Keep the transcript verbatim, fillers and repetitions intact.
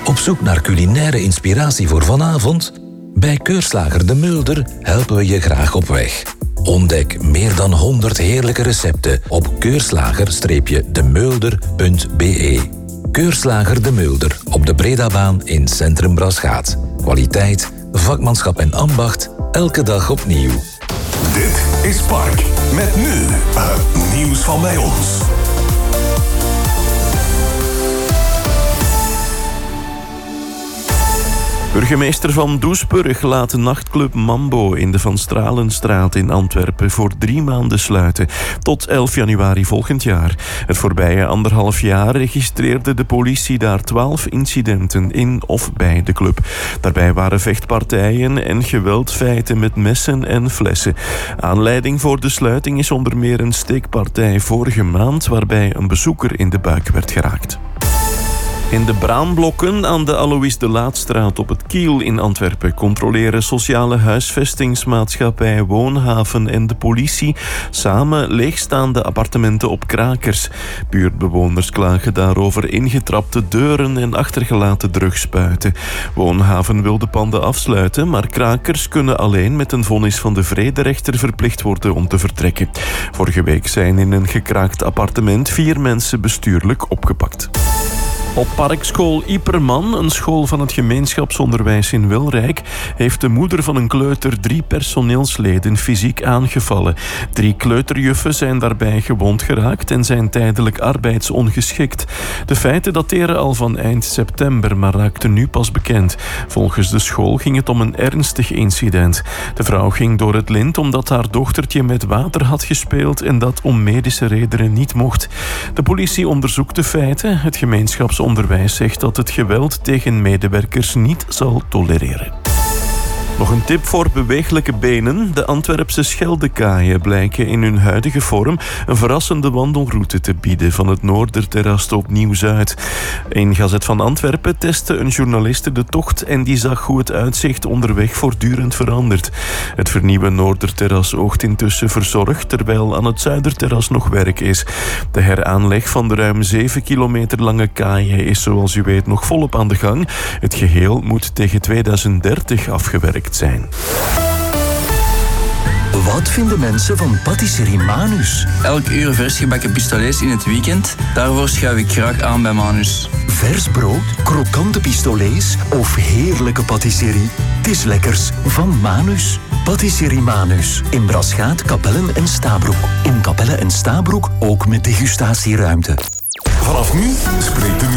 Op zoek naar culinaire inspiratie voor vanavond? Bij Keurslager De Mulder helpen we je graag op weg. Ontdek meer dan honderd heerlijke recepten op keurslager de mulder punt b e. Keurslager De Mulder op de Bredabaan in Centrum Braschaat. Kwaliteit, vakmanschap en ambacht, elke dag opnieuw. Dit is Park. Met nu het nieuws van bij ons. Burgemeester Van Doesburg laat de nachtclub Mambo in de Van Stralenstraat in Antwerpen voor drie maanden sluiten, tot elf januari volgend jaar. Het voorbije anderhalf jaar registreerde de politie daar twaalf incidenten in of bij de club. Daarbij waren vechtpartijen en geweldfeiten met messen en flessen. Aanleiding voor de sluiting is onder meer een steekpartij vorige maand, waarbij een bezoeker in de buik werd geraakt. In de braamblokken aan de Alois de Laatstraat op het Kiel in Antwerpen controleren sociale huisvestingsmaatschappij Woonhaven en de politie samen leegstaande appartementen op Krakers. Buurtbewoners klagen daarover ingetrapte deuren en achtergelaten drugspuiten. Woonhaven wil de panden afsluiten, maar Krakers kunnen alleen met een vonnis van de vrederechter verplicht worden om te vertrekken. Vorige week zijn in een gekraakt appartement vier mensen bestuurlijk opgepakt. Op parkschool Iperman, een school van het gemeenschapsonderwijs in Wilrijk, heeft de moeder van een kleuter drie personeelsleden fysiek aangevallen. Drie kleuterjuffen zijn daarbij gewond geraakt en zijn tijdelijk arbeidsongeschikt. De feiten dateren al van eind september, maar raakten nu pas bekend. Volgens de school ging het om een ernstig incident. De vrouw ging door het lint omdat haar dochtertje met water had gespeeld en dat om medische redenen niet mocht. De politie onderzoekt de feiten. Het gemeenschapsonderwijs Onderwijs zegt dat het geweld tegen medewerkers niet zal tolereren. Nog een tip voor bewegelijke benen. De Antwerpse Scheldekaaien blijken in hun huidige vorm een verrassende wandelroute te bieden van het Noorderterras tot Nieuw-Zuid. In Gazet van Antwerpen testte een journaliste de tocht en die zag hoe het uitzicht onderweg voortdurend verandert. Het vernieuwde Noorderterras oogt intussen verzorgd, terwijl aan het Zuiderterras nog werk is. De heraanleg van de ruim zeven kilometer lange kaaien is zoals u weet nog volop aan de gang. Het geheel moet tegen tweeduizend dertig afgewerkt zijn. Wat vinden mensen van patisserie Manus? Elk uur vers gebakken pistolets in het weekend. Daarvoor schuif ik graag aan bij Manus. Vers brood, krokante pistolets of heerlijke patisserie? Het is lekkers van Manus. Patisserie Manus. In Braschaat, Kapellen en Stabroek. In Kapellen en Stabroek ook met degustatieruimte. Vanaf nu spreekt de